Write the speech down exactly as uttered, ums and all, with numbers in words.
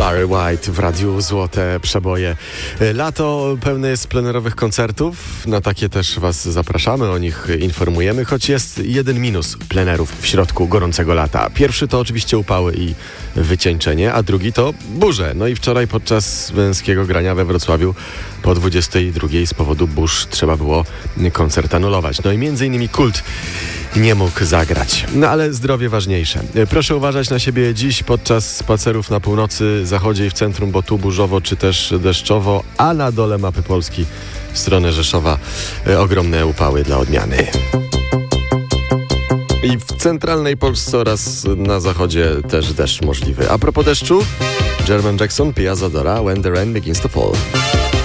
Barry White w radiu Złote Przeboje. Lato pełne jest plenerowych koncertów. Na takie też was zapraszamy, o nich informujemy, choć jest jeden minus plenerów w środku gorącego lata. Pierwszy to oczywiście upały i wycieńczenie, a drugi to burze. No i wczoraj podczas męskiego grania we Wrocławiu po dwudziestej drugiej z powodu burz trzeba było koncert anulować. No i między innymi Kult nie mógł zagrać. No ale zdrowie ważniejsze. Proszę uważać na siebie dziś podczas spacerów na północy, zachodzie i w centrum, bo tu burzowo czy też deszczowo, a na dole mapy Polski w stronę Rzeszowa e, ogromne upały dla odmiany. I w centralnej Polsce oraz na zachodzie też deszcz możliwy. A propos deszczu, Jermaine Jackson, Pia Zadora, When the Rain Begins to Fall.